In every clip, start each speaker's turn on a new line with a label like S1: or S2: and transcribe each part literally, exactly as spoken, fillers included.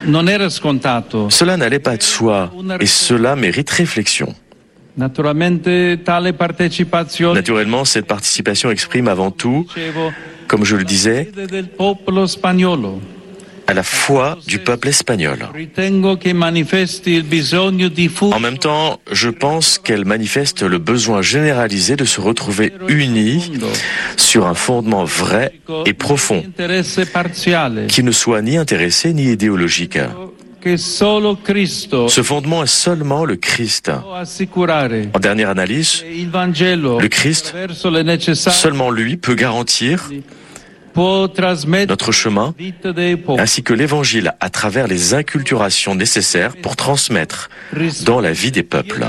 S1: Cela n'allait pas de soi, et cela mérite réflexion. Naturellement, cette participation exprime avant tout, comme je le disais, à la foi du peuple espagnol. En même temps, je pense qu'elle manifeste le besoin généralisé de se retrouver unis sur un fondement vrai et profond, qui ne soit ni intéressé ni idéologique. Ce fondement est seulement le Christ. En dernière analyse, le Christ, seulement lui, peut garantir notre chemin, ainsi que l'Évangile à travers les inculturations nécessaires pour transmettre dans la vie des peuples.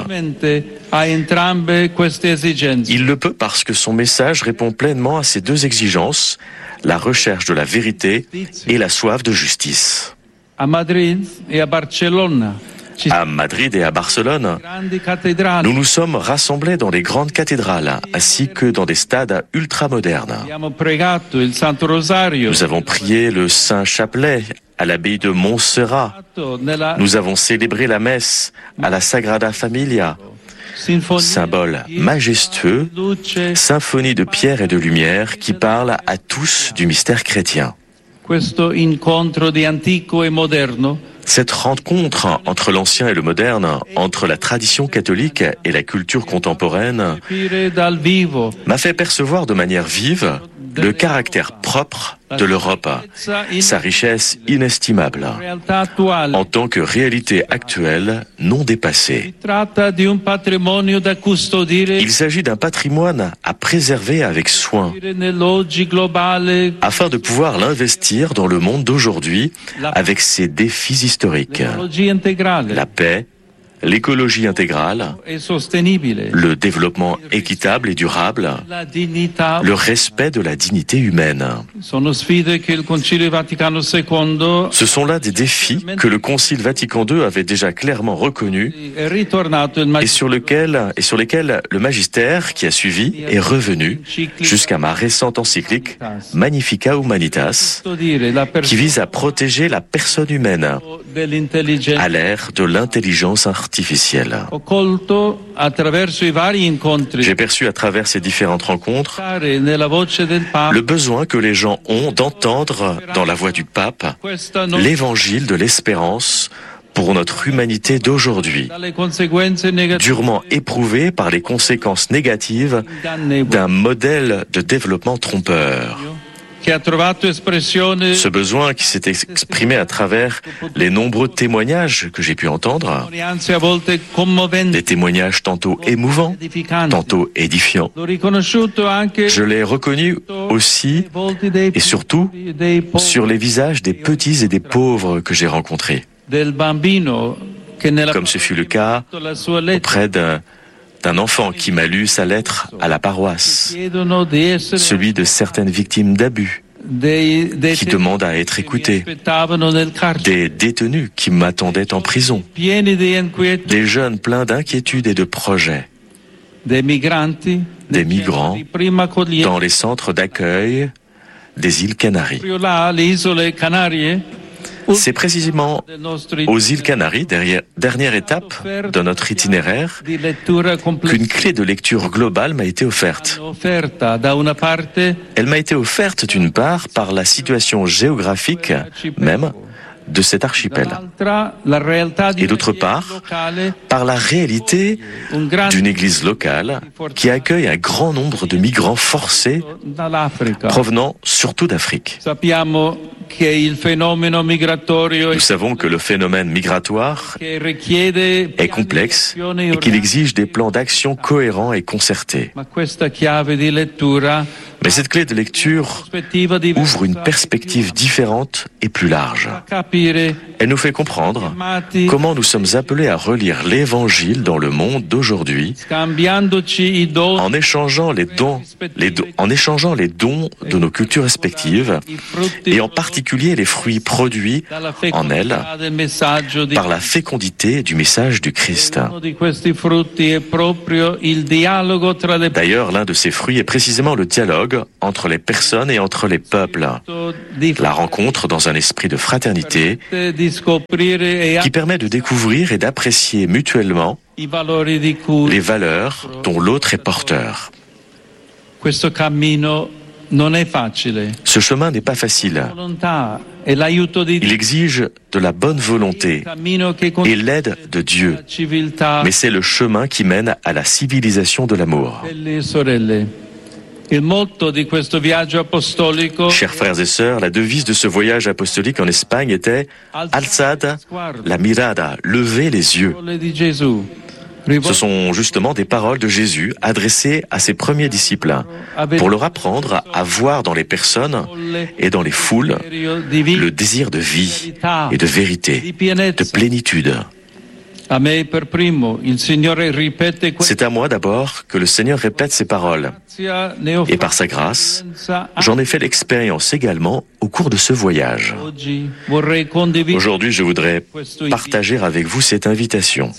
S1: Il le peut parce que son message répond pleinement à ces deux exigences, la recherche de la vérité et la soif de justice. À Madrid et à Barcelone, À Madrid et à Barcelone, nous nous sommes rassemblés dans les grandes cathédrales ainsi que dans des stades ultramodernes. Nous avons prié le Saint-Chapelet à l'abbaye de Montserrat. Nous avons célébré la messe à la Sagrada Familia. Symbole majestueux, symphonie de pierre et de lumière qui parle à tous du mystère chrétien. Cette rencontre entre l'ancien et le moderne, entre la tradition catholique et la culture contemporaine, m'a fait percevoir de manière vive le caractère propre de l'Europe, sa richesse inestimable, en tant que réalité actuelle non dépassée. Il s'agit d'un patrimoine à préserver avec soin, afin de pouvoir l'investir dans le monde d'aujourd'hui avec ses défis historiques. La paix, l'écologie intégrale, le développement équitable et durable, le respect de la dignité humaine. Ce sont là des défis que le Concile Vatican deux avait déjà clairement reconnus et sur, lequel, et sur lesquels le magistère qui a suivi est revenu jusqu'à ma récente encyclique Magnificat Humanitas, qui vise à protéger la personne humaine à l'ère de l'intelligence artificielle. artificielle. J'ai perçu à travers ces différentes rencontres le besoin que les gens ont d'entendre dans la voix du pape l'évangile de l'espérance pour notre humanité d'aujourd'hui, durement éprouvée par les conséquences négatives d'un modèle de développement trompeur. Ce besoin qui s'est exprimé à travers les nombreux témoignages que j'ai pu entendre, des témoignages tantôt émouvants, tantôt édifiants. Je l'ai reconnu aussi et surtout sur les visages des petits et des pauvres que j'ai rencontrés, comme ce fut le cas auprès d'un d'un enfant qui m'a lu sa lettre à la paroisse, celui de certaines victimes d'abus, qui demandent à être écoutés, des détenus qui m'attendaient en prison, des jeunes pleins d'inquiétudes et de projets, des migrants dans les centres d'accueil des îles Canaries. C'est précisément aux îles Canaries, derrière, dernière étape de notre itinéraire, qu'une clé de lecture globale m'a été offerte. Elle m'a été offerte d'une part par la situation géographique même de cet archipel, et d'autre part par la réalité d'une église locale qui accueille un grand nombre de migrants forcés provenant surtout d'Afrique. Nous savons que le phénomène migratoire est complexe et qu'il exige des plans d'action cohérents et concertés. Mais cette clé de lecture ouvre une perspective différente et plus large. Elle nous fait comprendre comment nous sommes appelés à relire l'Évangile dans le monde d'aujourd'hui en échangeant les dons, les do- en échangeant les dons de nos cultures respectives et en particulier les fruits produits en elles par la fécondité du message du Christ. D'ailleurs, l'un de ces fruits est précisément le dialogue entre les personnes et entre les peuples. La rencontre dans un esprit de fraternité qui permet de découvrir et d'apprécier mutuellement les valeurs dont l'autre est porteur. Ce chemin n'est pas facile. Il exige de la bonne volonté et l'aide de Dieu. Mais c'est le chemin qui mène à la civilisation de l'amour. Chers frères et sœurs, la devise de ce voyage apostolique en Espagne était « Alzad la mirada », lever les yeux. Ce sont justement des paroles de Jésus adressées à ses premiers disciples pour leur apprendre à voir dans les personnes et dans les foules le désir de vie et de vérité, de plénitude. C'est à moi d'abord que le Seigneur répète ces paroles. Et par sa grâce, j'en ai fait l'expérience également au cours de ce voyage. Aujourd'hui, je voudrais partager avec vous cette invitation.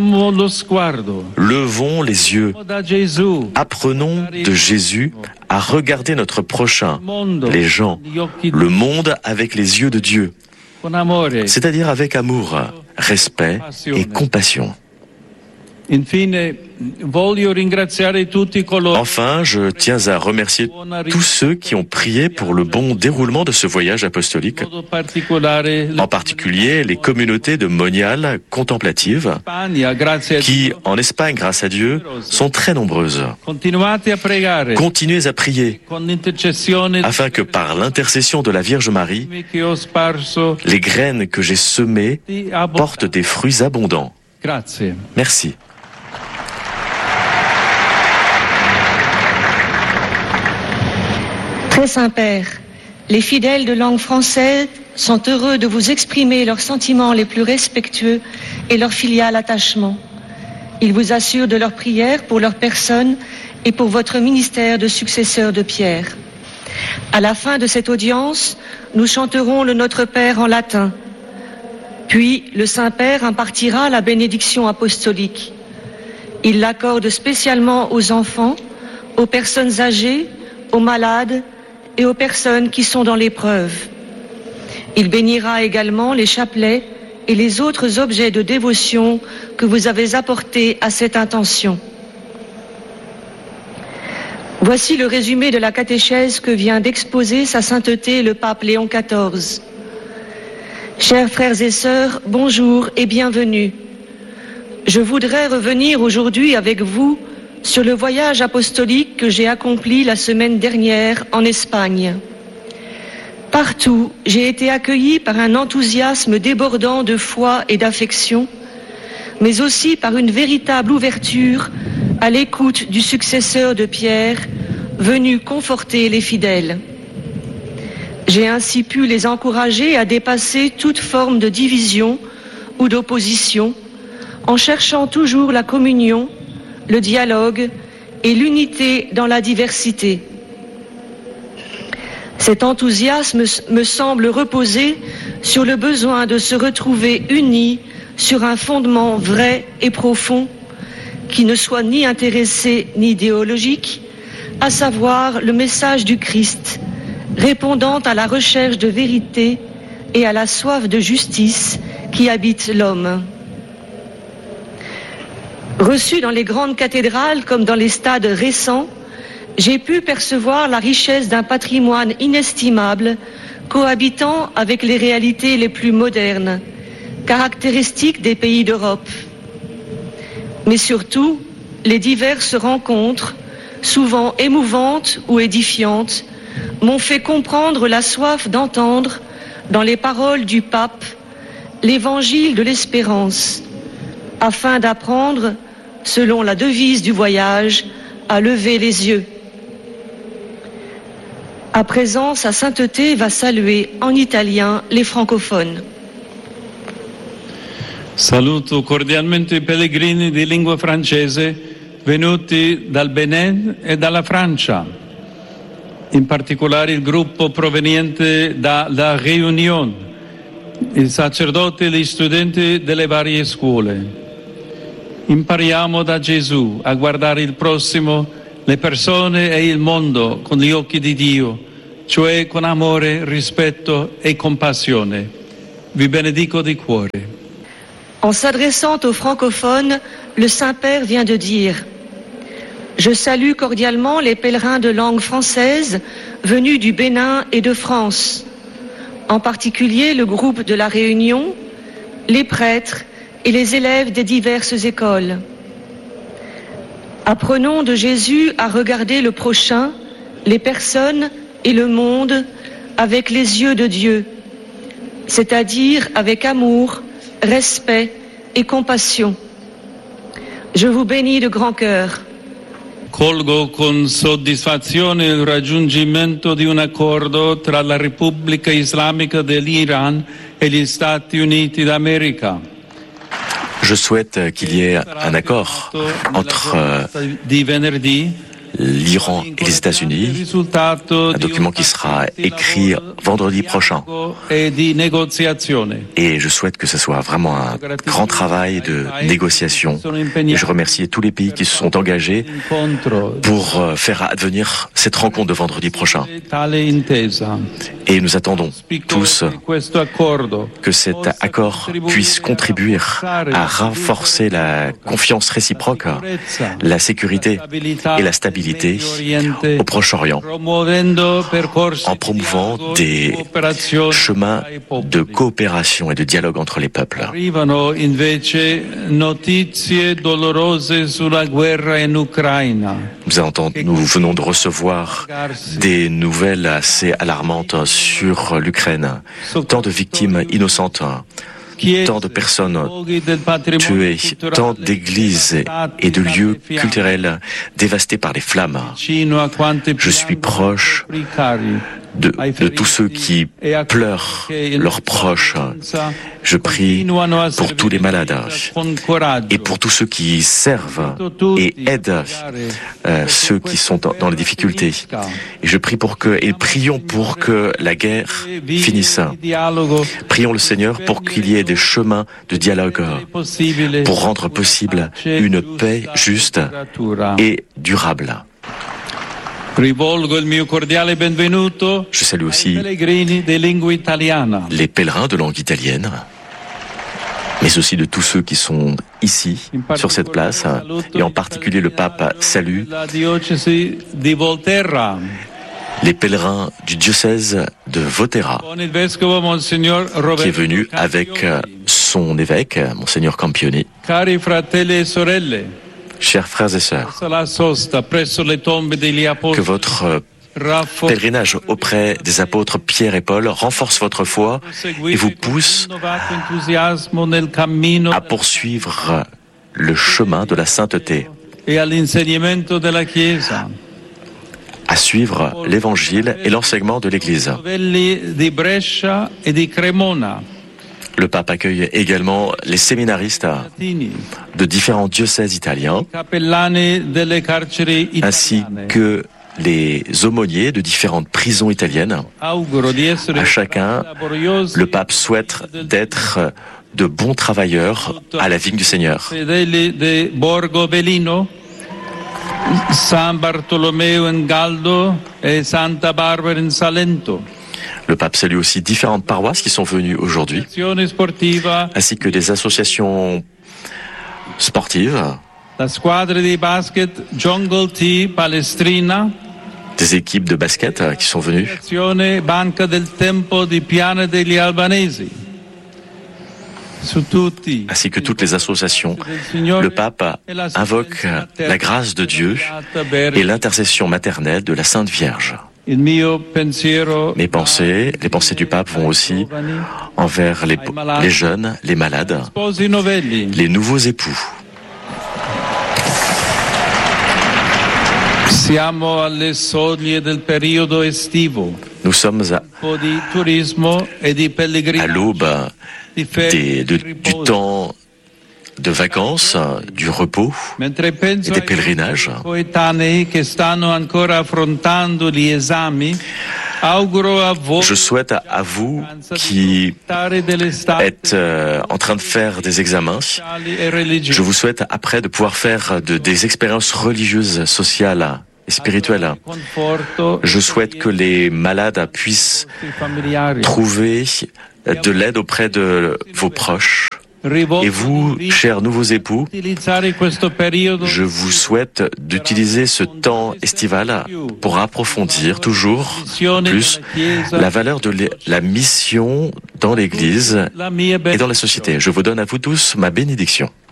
S1: Levons les yeux. Apprenons de Jésus à regarder notre prochain, les gens, le monde avec les yeux de Dieu. C'est-à-dire avec amour, respect et compassion. Enfin, je tiens à remercier tous ceux qui ont prié pour le bon déroulement de ce voyage apostolique, en particulier les communautés de moniales contemplatives qui, en Espagne, grâce à Dieu, sont très nombreuses. Continuez à prier afin que par l'intercession de la Vierge Marie, les graines que j'ai semées portent des fruits abondants. Merci.
S2: Très Saint-Père, les fidèles de langue française sont heureux de vous exprimer leurs sentiments les plus respectueux et leur filial attachement. Ils vous assurent de leurs prières pour leur personne et pour votre ministère de successeur de Pierre. À la fin de cette audience, nous chanterons le Notre Père en latin. Puis, le Saint-Père impartira la bénédiction apostolique. Il l'accorde spécialement aux enfants, aux personnes âgées, aux malades et aux personnes qui sont dans l'épreuve. Il bénira également les chapelets et les autres objets de dévotion que vous avez apportés à cette intention. Voici le résumé de la catéchèse que vient d'exposer Sa Sainteté le pape Léon quatorze. Chers frères et sœurs, bonjour et bienvenue. Je voudrais revenir aujourd'hui avec vous sur le voyage apostolique que j'ai accompli la semaine dernière en Espagne. Partout, j'ai été accueilli par un enthousiasme débordant de foi et d'affection, mais aussi par une véritable ouverture à l'écoute du successeur de Pierre, venu conforter les fidèles. J'ai ainsi pu les encourager à dépasser toute forme de division ou d'opposition, en cherchant toujours la communion, le dialogue et l'unité dans la diversité. Cet enthousiasme me semble reposer sur le besoin de se retrouver unis sur un fondement vrai et profond qui ne soit ni intéressé ni idéologique, à savoir le message du Christ, répondant à la recherche de vérité et à la soif de justice qui habite l'homme. Reçu dans les grandes cathédrales comme dans les stades récents, j'ai pu percevoir la richesse d'un patrimoine inestimable, cohabitant avec les réalités les plus modernes, caractéristiques des pays d'Europe. Mais surtout, les diverses rencontres, souvent émouvantes ou édifiantes, m'ont fait comprendre la soif d'entendre, dans les paroles du pape, l'évangile de l'espérance, afin d'apprendre, selon la devise du voyage, à lever les yeux. À présent, Sa Sainteté va saluer en italien les francophones.
S3: Saluto cordialmente i pellegrini di lingua francese venuti dal Benin e dalla Francia, in particolare il gruppo proveniente dalla Réunion, i sacerdoti e gli studenti delle varie scuole. Impariamo da Gesù a guardare il prossimo, le persone e il mondo con gli occhi di Dio, cioè con amore, rispetto e compassione. Vi benedico di cuore.
S2: En s'adressant aux francophones, le Saint-Père vient de dire « Je salue cordialement les pèlerins de langue française venus du Bénin et de France, en particulier le groupe de la Réunion, les prêtres et les élèves des diverses écoles. Apprenons de Jésus à regarder le prochain, les personnes et le monde avec les yeux de Dieu, c'est-à-dire avec amour, respect et compassion. Je vous bénis de grand cœur.
S3: Colgo con soddisfazione il raggiungimento di un accordo tra la Repubblica Islamica dell'Iran e gli Stati Uniti d'America.
S1: Je souhaite qu'il y ait un accord entre euh, l'Iran et les États-Unis, un document qui sera écrit vendredi prochain. Et je souhaite que ce soit vraiment un grand travail de négociation. Et je remercie tous les pays qui se sont engagés pour faire advenir cette rencontre de vendredi prochain. Et nous attendons tous que cet accord puisse contribuer à renforcer la confiance réciproque, la sécurité et la stabilité au Proche-Orient, en promouvant des chemins de coopération et de dialogue entre les peuples. Nous, entend, nous venons de recevoir des nouvelles assez alarmantes sur l'Ukraine. Tant de victimes innocentes, tant de personnes tuées, tant d'églises et de lieux culturels dévastés par les flammes. Je suis proche de, de tous ceux qui pleurent leurs proches. Je prie pour tous les malades et pour tous ceux qui servent et aident euh, ceux qui sont dans les difficultés. Et je prie pour que, et prions pour que la guerre finisse. Prions le Seigneur pour qu'il y ait des chemins de dialogue pour rendre possible une paix juste et durable. Je salue aussi les pèlerins de langue italienne, mais aussi de tous ceux qui sont ici, sur cette place, et en particulier le pape salue les pèlerins du diocèse de Volterra, qui est venu avec son évêque, Monseigneur Campioni. Chers frères et sœurs, que votre pèlerinage auprès des apôtres Pierre et Paul renforce votre foi et vous pousse à poursuivre le chemin de la sainteté, à suivre l'évangile et l'enseignement de l'Église. Le pape accueille également les séminaristes de différents diocèses italiens, ainsi que les aumôniers de différentes prisons italiennes. À chacun, le pape souhaite d'être de bons travailleurs à la vigne du Seigneur.
S3: San Bartolomeo in Galdo et Santa Barbara in Salento.
S1: Le pape salue aussi différentes paroisses qui sont venues aujourd'hui, ainsi que des associations sportives,
S3: la squadra di basket Jungle Tea Palestrina,
S1: des équipes de basket qui sont venues,
S3: Banca del Tempo di Piana degli Albanesi,
S1: ainsi que toutes les associations. Le pape invoque la grâce de Dieu et l'intercession maternelle de la Sainte Vierge. Mes pensées, les pensées du pape vont aussi envers les, les jeunes, les malades, les nouveaux époux. Nous sommes à, à l'aube des, de, du temps de vacances, du repos et des pèlerinages. Je souhaite à vous qui êtes euh, en train de faire des examens, je vous souhaite après de pouvoir faire de, des expériences religieuses, sociales et spirituelles. Je souhaite que les malades puissent trouver de l'aide auprès de vos proches. Et vous, chers nouveaux époux, je vous souhaite d'utiliser ce temps estival pour approfondir toujours plus la valeur de la mission dans l'Église et dans la société. Je vous donne à vous tous ma bénédiction.